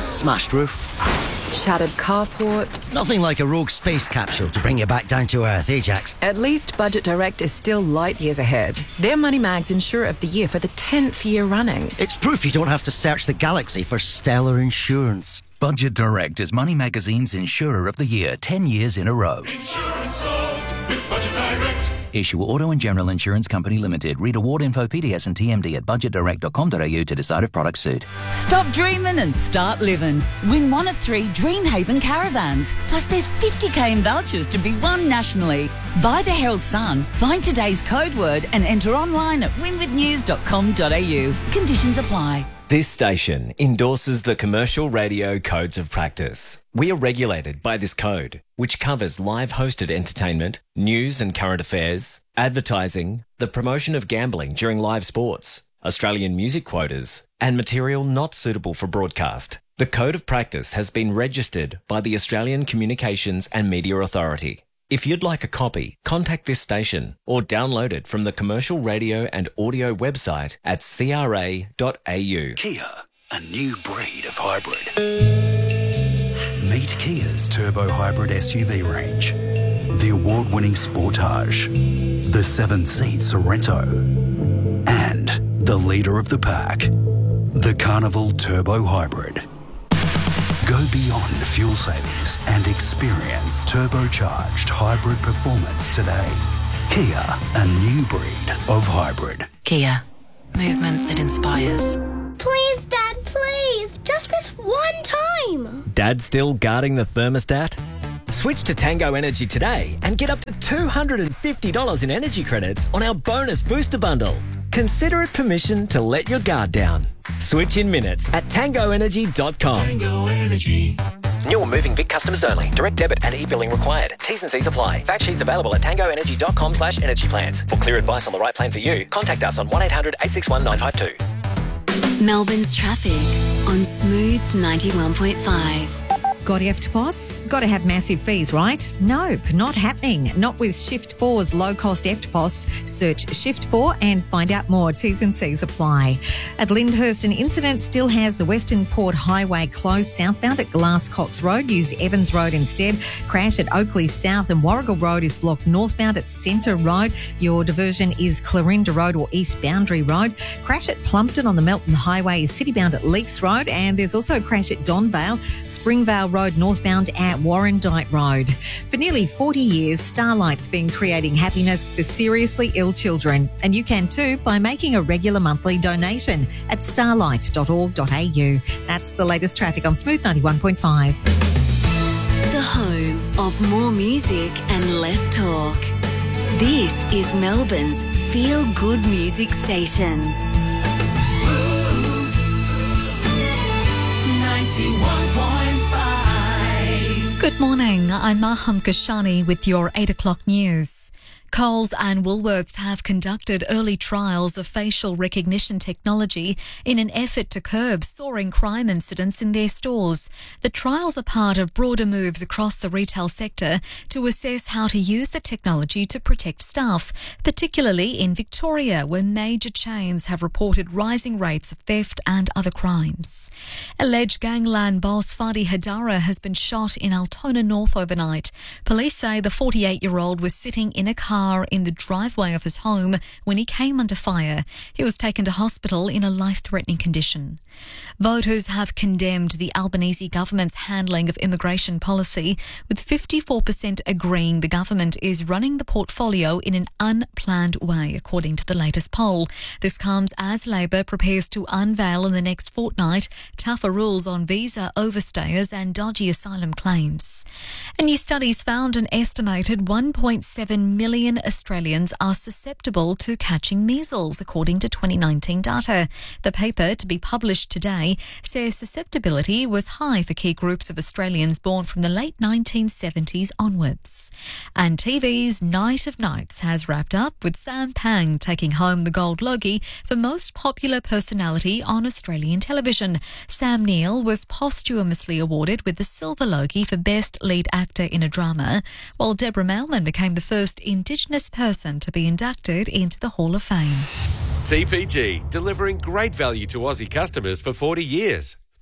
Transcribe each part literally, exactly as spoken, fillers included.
Smashed roof. Shattered carport. Nothing like a rogue space capsule to bring you back down to earth, Ajax. At least Budget Direct is still light years ahead. They're Moneymag's Insurer of the Year for the tenth year running. It's proof you don't have to search the galaxy for stellar insurance. Budget Direct is Money Magazine's Insurer of the Year ten years in a row. Insurance solved with Budget Direct. Issue Auto and General Insurance Company Limited. Read award info, P D S and T M D at budget direct dot com dot a u to decide if products suit. Stop dreaming and start living. Win one of three Dreamhaven caravans. Plus there's fifty k in vouchers to be won nationally. Buy the Herald Sun, find today's code word and enter online at win with news dot com dot a u. Conditions apply. This station endorses the Commercial Radio Codes of Practice. We are regulated by this code, which covers live hosted entertainment, news and current affairs, advertising, the promotion of gambling during live sports, Australian music quotas, and material not suitable for broadcast. The Code of Practice has been registered by the Australian Communications and Media Authority. If you'd like a copy, contact this station or download it from the Commercial Radio and Audio website at c r a dot a u. Kia, a new breed of hybrid. Meet Kia's turbo hybrid S U V range. The award-winning Sportage, the seven-seat Sorento, and the leader of the pack, the Carnival Turbo Hybrid. Go beyond fuel savings and experience turbocharged hybrid performance today. Kia, a new breed of hybrid. Kia, movement that inspires. Please, Dad, please. Just this one time. Dad still guarding the thermostat? Switch to Tango Energy today and get up to two hundred fifty dollars in energy credits on our bonus booster bundle. Consider it permission to let your guard down. Switch in minutes at tango energy dot com. Tango Energy. New or moving Vic customers only. Direct debit and e-billing required. T's and C's apply. Fact sheets available at tango energy dot com slash energy plans. For clear advice on the right plan for you, contact us on one eight hundred eight six one nine five two. Melbourne's traffic on Smooth ninety-one point five. Got E F T P O S? Got to have massive fees, right? Nope, not happening. Not with Shift four's low-cost E F T P O S. Search Shift four and find out more. T's and C's apply. At Lyndhurst, an incident still has the Western Port Highway closed southbound at Glasscox Road. Use Evans Road instead. Crash at Oakley South and Warrigal Road is blocked northbound at Centre Road. Your diversion is Clarinda Road or East Boundary Road. Crash at Plumpton on the Melton Highway is citybound at Leaks Road. And there's also a crash at Donvale, Springvale Road northbound at Warrandyte Road. For nearly forty years, Starlight's been creating happiness for seriously ill children. And you can too by making a regular monthly donation at starlight dot org dot a u. That's the latest traffic on Smooth ninety-one point five. The home of more music and less talk. This is Melbourne's feel-good music station. Smooth ninety-one point five. Good morning, I'm Maham Kashani with your eight o'clock news. Coles and Woolworths have conducted early trials of facial recognition technology in an effort to curb soaring crime incidents in their stores. The trials are part of broader moves across the retail sector to assess how to use the technology to protect staff, particularly in Victoria, where major chains have reported rising rates of theft and other crimes. Alleged gangland boss Fadi Hadara has been shot in Altona North overnight. Police say the forty-eight-year-old was sitting in a car in the driveway of his home when he came under fire. He was taken to hospital in a life-threatening condition. Voters have condemned the Albanese government's handling of immigration policy, with fifty-four percent agreeing the government is running the portfolio in an unplanned way, according to the latest poll. This comes as Labor prepares to unveil in the next fortnight tougher rules on visa overstayers and dodgy asylum claims. A new study's found an estimated one point seven million Australians are susceptible to catching measles, according to twenty nineteen data. The paper, to be published today, says susceptibility was high for key groups of Australians born from the late nineteen seventies onwards. And T V's Night of Nights has wrapped up with Sam Pang taking home the Gold Logie for most popular personality on Australian television. Sam Neill was posthumously awarded with the Silver Logie for Best Lead Actor in a Drama, while Deborah Mailman became the first Indigenous person to be inducted into the Hall of Fame. T P G, delivering great value to Aussie customers for forty years.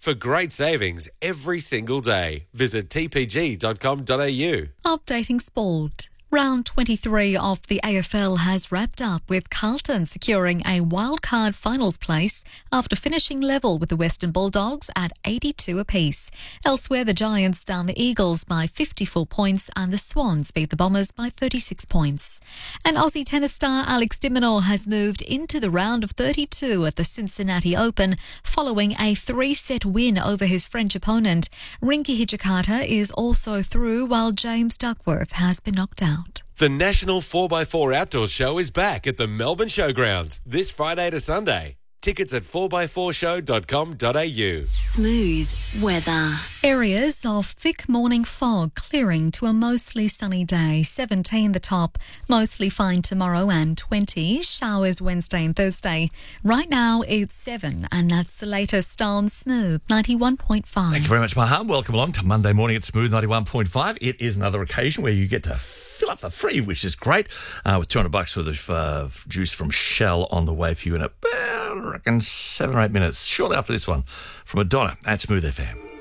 For great savings every single day, visit t p g dot com dot a u. Updating sport. Round twenty-three of the A F L has wrapped up with Carlton securing a wildcard finals place after finishing level with the Western Bulldogs at eighty-two apiece. Elsewhere, the Giants down the Eagles by fifty-four points and the Swans beat the Bombers by thirty-six points. And Aussie tennis star Alex de Minaur has moved into the round of thirty-two at the Cincinnati Open following a three-set win over his French opponent. Rinky Hijikata is also through while James Duckworth has been knocked out. The National four by four Outdoors Show is back at the Melbourne Showgrounds this Friday to Sunday. Tickets at four by four show dot com dot a u. Smooth weather. Areas of thick morning fog clearing to a mostly sunny day. seventeen the top, mostly fine tomorrow and twenty. Showers Wednesday and Thursday. Right now it's seven and that's the latest on Smooth ninety-one point five. Thank you very much, Maham. Welcome along to Monday morning at Smooth ninety-one point five. It is another occasion where you get to fill up for free, which is great, uh, with two hundred bucks worth of uh, juice from Shell on the way for you in about, I reckon, seven or eight minutes, shortly after this one, from Madonna at Smooth F M.